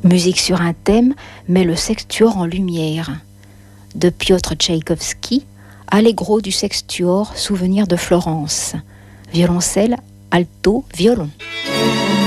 Musique sur un thème met le sextuor en lumière. De Piotr Tchaïkovski, Allegro du sextuor, souvenir de Florence. Violoncelle, alto, violon.